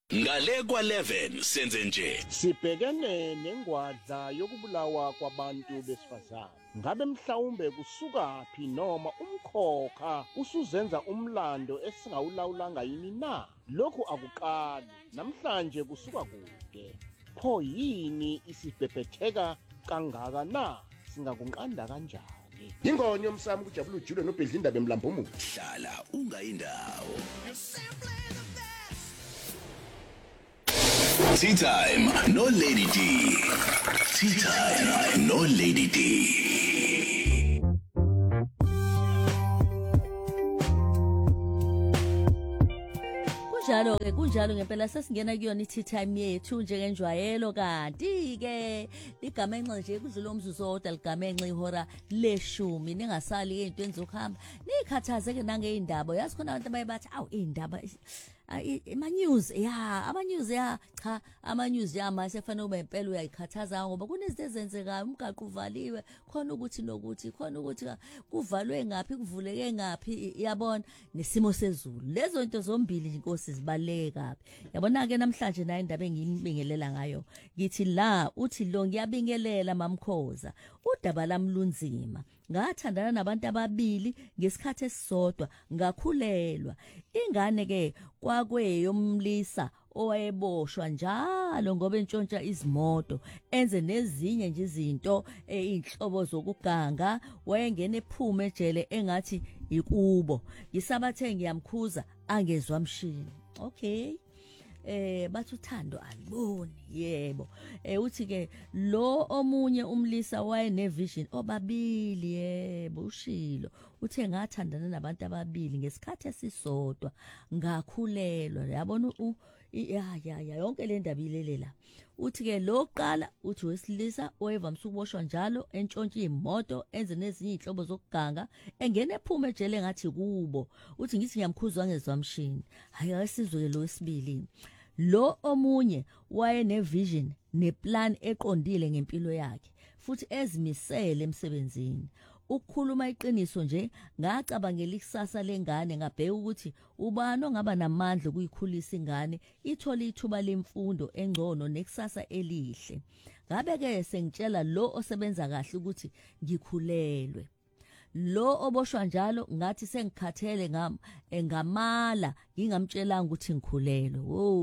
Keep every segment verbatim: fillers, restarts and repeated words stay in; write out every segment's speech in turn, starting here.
Ngale kwa eleven senze nje. Sibhekene nengwadla yokubulawa kwabantu besifazane. Ngabe mhlawumbe kusuka phi noma umkhokha usuzenza umlando esingawulawulanga yini na? Lokhu akuqali namhlanje kusuka kude. Pho yini isibhebhetheka kangaka na? Singakunqanda kanjani? Ingonyo umsami kujabula uJulo noBhedla indaba emlambo umuntu. Hlala ungayindawo. Tea time, no Lady D. Tea time, no Lady D. Kunjalo ke kunjalo ngempela sesingena kuyona i-tea time yethu njengenjwayelo kanti ke ligamenxe nje kudlula umzuzu owodwa ligamenxe ihora leshumi ningasali ezintweni zokuhamba nikhathazeke ke nangeindaba yazi khona abantu abayibathi awu indaba ama news ya ama news ya cha ama news yama sefana ube impela uyayikhathaza ngoba kunezinto ezenzekayo umgaqo uvaliwe khona ukuthi nokuthi khona ukuthi kuvalwe ngapi kuvuleke ngapi yabona nesimo sezulu lezo zinto zombili inkosi zibaleke kabi yabona ke namhlanje nayo indaba engiyibingelela ngayo ngithi la uthi lo ngiyabingelela mamkhoza udaba lamlunzima ngathandana nabantu ababili ngesikhathi esisodwa ngakhulelwa ingane ke kwakweyomlisa owayeboshwa njalo ngoba entshontsha izimoto enze nezinye nje izinto einhlobo zokuganga wayengena ephume ejele engathi ikubo ngisabathe ngiyamkhuza angezwa mshini okay eh bathi uthando aliboni yebo eh uthi ke lo omunye umlisa waye nevision obabili yebo ushilo uthe ngathandana nabantu ababili ngesikhathi esisodwa ngakhulelwa yabona ya ya ya yonke le ndaba ilelela uthi ke lo qala uthi wesilisa oyevamsa ukuboshwa njalo entshontsha imoto enze nezinye inhlobo zokuganga engene ephume ejele ngathi kubo uthi ngithi ngiyamkhuzwa ngezwa mshini hayi asizwe lo wesibili lo omunye waye nevision neplan eqondile ngempilo yakhe futhi ezimisele emsebenzini ukukhuluma iqiniso nje ngacabangela ikusasa lengane ngabheka ukuthi ubani ongaba namandla kuyikhulisa ingane ithola ithuba lemfundo engcono nekusasa elihle ngabe ke sengitshela lo osebenza kahle ukuthi ngikhulelwe lo oboshwa njalo ngathi sengikhathele ngam engamala ngingamtshelanga ukuthi ngikhulelwe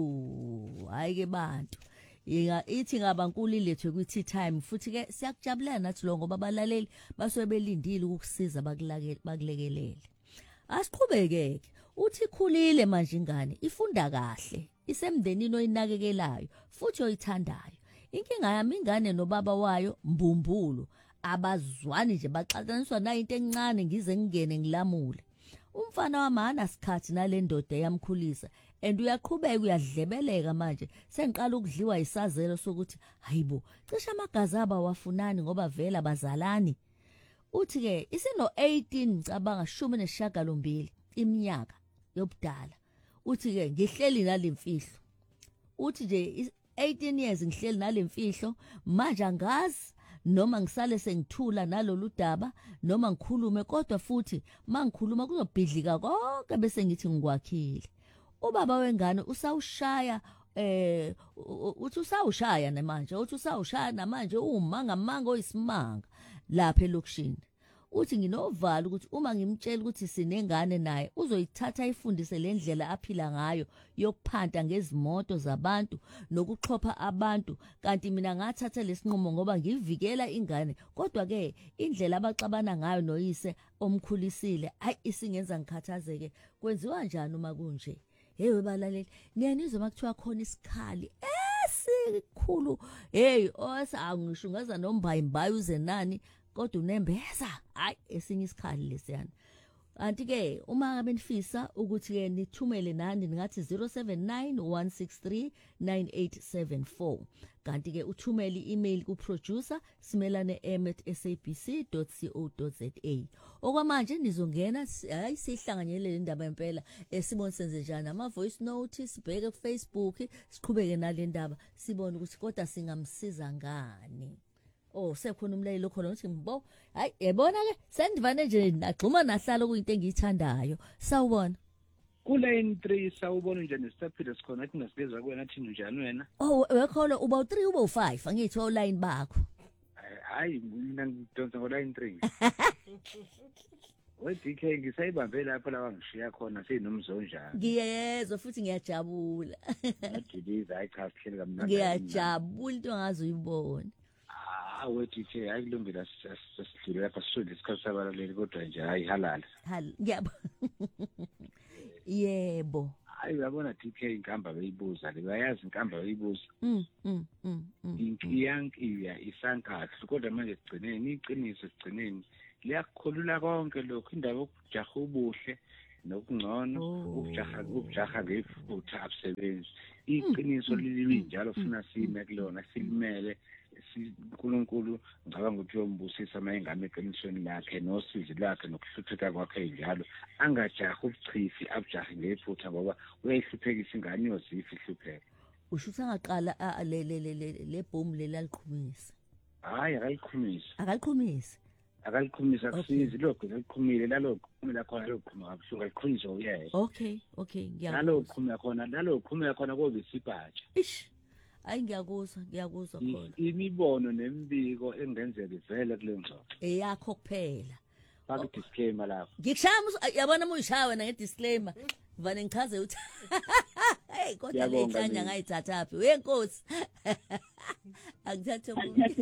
wo hayi ke bantu inga ithi ngabankulu lethwe kwi-tea time futhi ke siyakujabulela nathi lo ngoba abalaleli basuke belindile ukukusiza bakulekelele asiqhubeke uthi khulile manje ingane ifunda kahle isemndenini oyinakekelayo futhi oyithandayo inkinga yami ingane nobaba wayo mbumbulo abazwani nje baxatshaniswa na into encane ngize ngingene ngilamule umfana wamana sikhathi nalendoda yamkhulisa and uyaqhubeka uyadlebeleka manje sengiqala ukudliwa isazelo sokuthi hayibo cisha amagazi aba wafunani ngoba vela bazalani uthi ke isino eighteen ngicabanga shumi nesishiyagalombili iminyaka yobudala uthi ke ngihleli nalemfihlo uthi nje eighteen years ngihleli nalemfihlo manje angazi noma ngisale sengithula nalolu daba noma ngikhulume kodwa futhi mangikhuluma kuzobhidlika konke bese ngithi ngikwakhile ubaba wengane usawushaya eh uthi usawushaya namanje uthi usawushaya namanje uma ngamanga oyisimanga lapha elokushini uthi nginovalo ukuthi uma ngimtshela ukuthi sinengane naye uzoyithatha ayifundise lendlela aphila ngayo yokuphanta ngezimoto zabantu nokuxhopha abantu kanti mina ngathatha lesinqumo ngoba ngivikela ingane kodwa ke indlela abaxabana ngayo noyise omkhulisile hayi isingenza ngikhathazeke kwenziwa njani uma kunje hey balaleli ngiyanizwa makuthiwa khona isikhali esikhulu hey osangisho ngaza nombayi mbayi uze nani kodwa unembeza hayi esinye isikhali lesiyana anti ke uma ngabe nifisa ukuthi ke nithumele nani ningathi zero seven nine one six three nine eight seven four kanti ke uthumele i-email ku producer simelane m at s a b c dot co dot za okwamanje nizongena hayi sihlanganyele le ndaba empela esibone senze njani ama voice note sibheke ku Facebook siqhubeke nale ndaba sibone ukuthi kodwa singamsiza ngani oh sekhona umlayelo khona uthi ngibo hayi yabona ke sendivane nje nagxuma nahlala kuyinto engiyithandayo sawubona Kulane three sawubona nje nesiphile sikhona athi ngasigeza kuwena athi njani wena? Oh wekholo uba u three uba u five angithi online bakho. Hayi mina ngidonsa ngo line three. We D K ngisayibambe lapho la wangishiya khona sinomzonjana. Ngiyezwa futhi ngiyajabula. Ngidiliza ayichazi hleli kamnandi. Ngiyajabula into ongaze uyibone. Ah we D K ayikulungile sasidlule lapha sisonde isikhathi sabalaleli kodwa nje hayi halala. Hal ngiyabo. Yebo. Hayi uyabona D K inkamba beyibuza le bayazi inkamba beyibuza. Mm mm mm. Inkiyankiya isankahlo kodwa manje sigcineni iqiniso sigcineni. Liyakholula konke lokho indaba yokujaha ubuhle nokungcono ukujaha ukujaha ngefutha abusebenzi iqiniso lilibi njalo funa sime kulona silimele uNkulunkulu ngicabanga ukuthi uyombusisa mayengame eqinisweni lakhe nosizi lakhe nokuhlupheka kwakhe njalo angajaha ubuchifi abujahe ngefutha ngoba uyayihluphekisa ingane yozifi ihlupheka. Usho ukuthi angaqala le le le le boom lelaliqhumisa. Hayi akaliqhumisa. Akaliqhumisa. Akaliqhumisa kusizi lokho liqhumile lalokho kumele khona loqhuma kabuhlungu aliqhumisa uyena. Okay okay ngiyakuzwa. Naloqhuma khona naloqhuma khona kobe isiphatsha. Ish. Ayi ngiyakuzwa ngiyakuzwa khona. Imibono nemibiko engenzeka ivele kule ngxoxo. Eyakho kuphela. Faka disclaimer lapho. Ngikushaya yabona umuyishaya wena nge-disclaimer. Vane ngichaze ukuthi hey kodwa le nhlanya ngayithatha phi wenkosi. Akuthathe umuntu.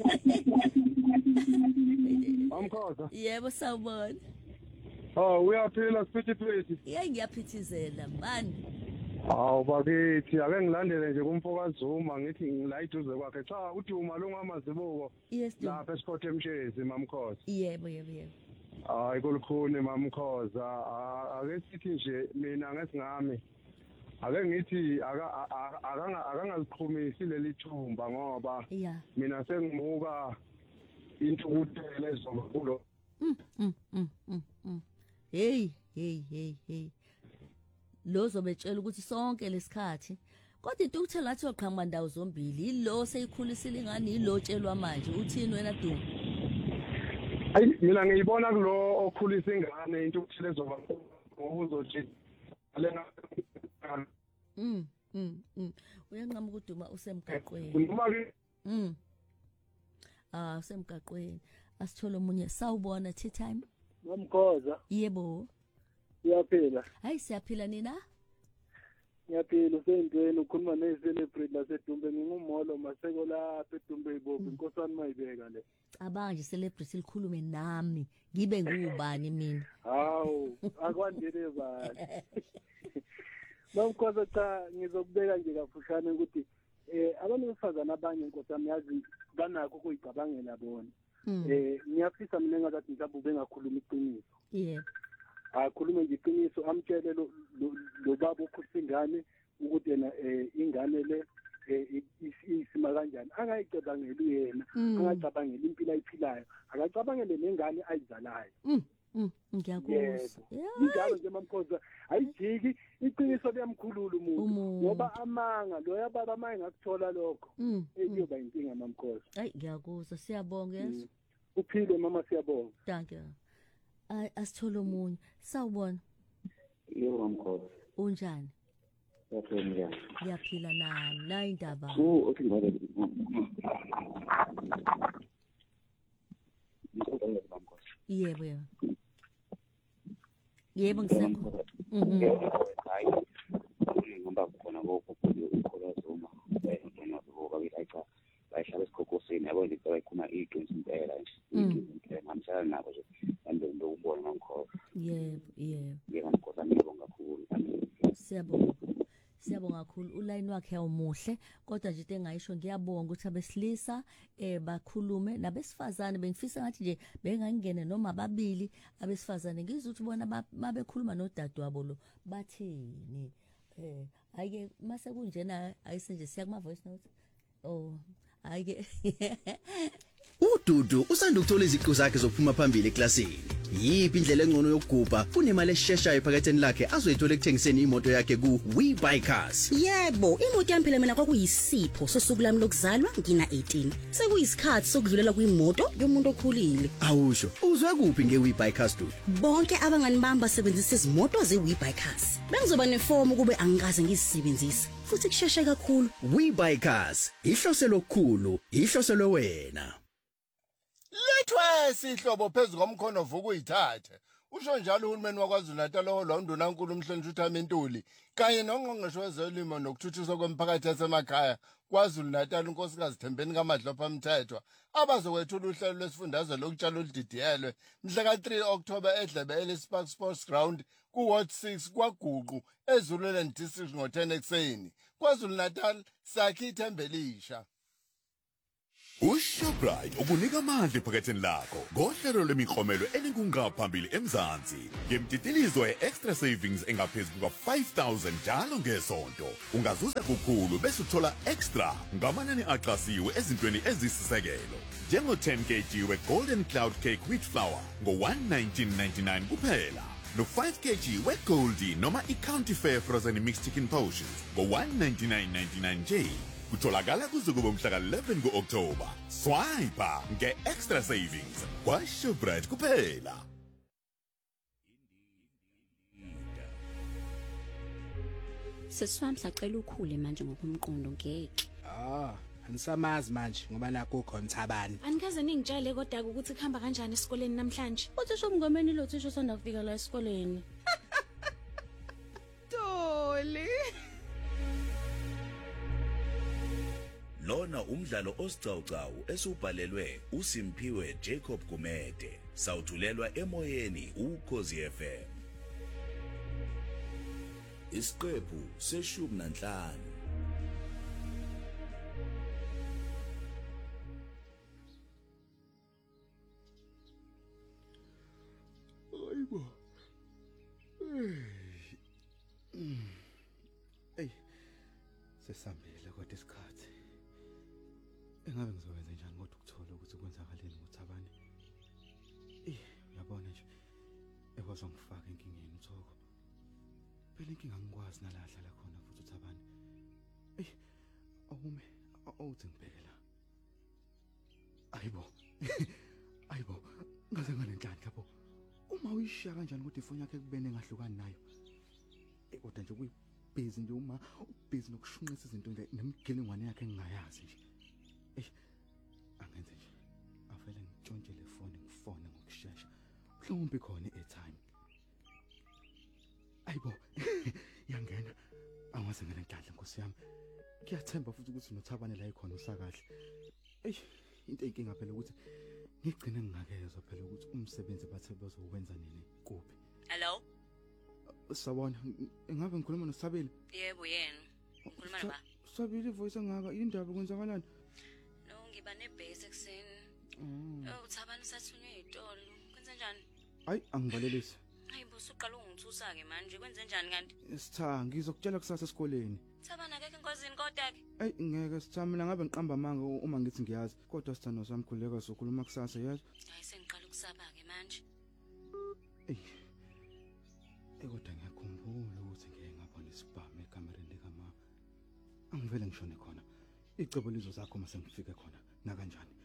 Amkhoza. Yebo sawubona. Oh uyaphila sipithi please. Yeah ngiyaphithizela mani. Hawu bakithi ake ngilandele nje kumfokazi Zuma ngithi ngila iduze kwakhe cha uDuma lo ngamazibuko. Yes lapha eSport Mshezi mamkhoza. Yebo yebo yebo. Hayi kulukhuni mamkhoza ake sithi nje mina ngesingami ake ngithi akanga akangaliqhumisi leli thumba ngoba mina sengimuka into kuthele ezoba kulo. Mm mm mm mm. Hey hey hey hey. Lo zobetshela ukuthi sonke lesikhathi kodwa into ukuthela athi oqhamuka ndawo zombili ilo seyikhulisile ingane ilo tshelwa manje uthini wena Duma? Hayi mina ngiyibona kulo okhulisa ingane into ukuthele ezoba uzothi alena. Mm mm mm. Uyanqama ukuduma usemgaqweni. Uma ke Mm. Ah usemgaqweni. Asithola omunye sawubona tea time. Nomkhoza. Yebo. Siyaphila. Hayi siyaphila nina? Ngiyaphila usendweni ukhuluma ne-celebrity laseDumbe ngingumolo maseko lapha eDumbe ibovu inkosana mayibeka le. Cabanga nje celebrity likhulume nami ngibe ngubani mina. Hawu akwandile bani. Nomkhoza cha ngizokubeka nje kafushane ukuthi eh abantu besifazana abanye inkosana yazi banakho ukuyicabangela bona. Eh ngiyafisa mina ngathi mhlawumbe bengakhuluma iqiniso. Yebo. Akhulume nje iqiniso amtshele lo lo baba ukhulisa ingane ukuthi yena ingane le isima kanjani angayicabangeli yena angacabangeli impilo ayiphilayo akacabangele nengane ayizalayo. Mm ngiyakuzwa. Njalo nje mamkhoza ayijiki iqiniso liyamkhulula umuntu ngoba amanga lo yababa manje ngakuthola lokho eyoba inkinga mamkhoza. Hayi ngiyakuzwa siyabonga yeso. Uphile mama siyabonga. Thank you. Ay asithola umunye. Sawubona. Yebo mamkhoza. Unjani? Yaphila. Yaphila nani? La indaba. Oh okay ngale. Yebo yebo. Yebo ngisekho. Mhm. Hayi. Ngihamba khona lokho ukhola Zuma. Eh ngena ngoba ngiyayicha. Bayihlala esikhokosini yabo into ayikhuma iqiniso impela nje. Ngamsala nabo nje. Ande ndo ubona mamkhoza. Yebo yebo. Yebo mamkhoza ngibonga kakhulu. Siyabonga. Siyabonga kakhulu uline wakhe awumuhle kodwa nje into engayisho ngiyabonga ukuthi abesilisa eh bakhulume nabesifazane bengifisa ngathi nje bengangene noma ababili abesifazane ngizwe ukuthi bona babekhuluma nodadewabo lo bathini eh ayike mase kunjena ayise nje siya kuma voice note oh ayike uDudu usanda ukuthola iziqu zakhe zokuphuma phambili eklasini. Yipi indlela engcono yokugubha kunemali esheshayo ephaketheni lakhe azoyithola ekuthengiseni imoto yakhe ku WeBuyCars. Yebo, imoto yami phela mina kwakuyisipho sosuku lami lokuzalwa ngina eighteen. Sekuyisikhathi sokudlulela kwimoto yomuntu okhulile. Awusho, uzwe kuphi ngeWeBuyCars Dudu? Bonke abangani bami basebenzisa izimoto zeWeBuyCars. Bengizoba nefomu kube angikaze ngizisebenzise. Futhi kusheshe kakhulu. WeBuyCars, ihloselo okukhulu, ihloselo wena. Lethwe sihlobo phezulu komkhono vuka uyithathe. Usho njalo uhulumeni wakwaZulu Natal oholwa uNdunankulu uMhlonishwa uThamintuli kanye nongqongqoshe wezolimo nokuthuthukiswa kwemiphakathi yasemakhaya kwaZulu Natal unkosikazi Thembeni kaMadlopha Mthethwa abazokwethula uhlelo lwesifundazwe lokutshala oludidiyelwe mhla ka three October eDlebe Ellis Park Sports Ground ku Ward six kwaGuqu eZululand District ngo ten ekseni. KwaZulu Natal sakhi ithembe elisha. uShoprite ukunika amandla ephaketheni lakho ngohlelo lemiklomelo elinkunga phambili eMzansi ngemtitilizo ye-extra savings engaphezulu kwa-five thousand njalo ngesonto. Ungazuza kukhulu bese uthola extra ngamanani aqasiwe ezintweni ezisisekelo njengo-ten kilogram we-Golden Cloud Cake wheat flour ngo-one nineteen ninety-nine kuphela no-five kilogram we-Goldie noma i-County Fair frozen mixed chicken portions ngo-one ninety-nine ninety-nine nje. Kutholakala kuze kube mhla ka eleven ku-October. Swipe nge-extra savings kwaShoprite kuphela. Seswami sacela ukhule manje ngokumqondo ngeke. Ah, anisamazi manje ngoba nakho ukhona Thabani. Anikaze ningitshele kodwa ukuthi kuhamba kanjani esikoleni namhlanje. Uthisha umngomeni lo thisha usanda kufika la esikoleni. Doli. Lona umdlalo osiqhawqhawo esubhalelwe uSimphiwe Jacob Gumede sawuthulelwa emoyeni uKhosi F M. Isiqephu seshumi nanhlanu. Hayibo. Hey. Sesambile kodwa isikhathi. Engabe ngizokwenza njani kodwa ukuthola ukuthi kwenzakaleni ngoThabani. Eh, uyabona nje. Ekwazi ngifaka enkingeni uThoko. Phela inkinga ngikwazi nalahla la khona futhi uThabani. Eh, awume awuthi ngibhekela. Ayibo. Ayibo, ngaze nganenhlanhla bo. Uma uyishiya kanjani ukuthi ifoni yakhe kubene ngahlukani nayo. Eh, kodwa nje kuyibhizi nje uma ubhizi nokushunqisa izinto nje nemgelengwane yakhe engingayazi nje. Eh, angenze nje avele ngitshontshe le phone ngifone ngokusheshsha mhlawumbe khona i-airtime. Ayibo, yangena angaze ngene enhlanhla Nkosi yami. Ngiyathemba futhi ukuthi noThabane la ikhona usakahle. Eh, into enkinga phela ukuthi ngigcine ngingakezwa phela ukuthi umsebenzi bathe bazowenza nini kuphi. Hello? Sawona, engabe ngikhuluma noSabile? Yebo yena. Ngikhuluma naba? Sabile ivoice engaka indaba kwenzakalani? Ngiba nebhesi ekseni. Oh, uThabani sathunywe izitolo. Kwenze njani? Hayi, angibalelisi. Hayi bo suqala ungithusa ke manje. Kwenze njani kanti? Sitha, ngizokutshela kusasa esikoleni. Thabana akekho enkozini kodwa ke. Ey, ngeke sitha mina ngabe ngiqamba amanga uma ngithi ngiyazi. Kodwa sithando sami khuleka sokhuluma kusasa yazi. Hayi sengiqala ukusaba ke manje. Ey. Kodwa ngiyakhumbula ukuthi ngeke ngabona isibhamu ekamereni likamama. Angivele ngishone khona. Icebo lizo zakho mase ngifike khona na kanjani.